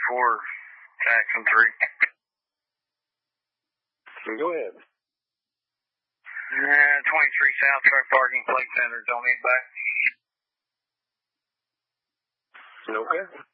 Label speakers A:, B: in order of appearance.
A: Jackson 3.
B: Go ahead.
A: 23 South Truck Parking Plate Center. Don't need back.
B: Okay.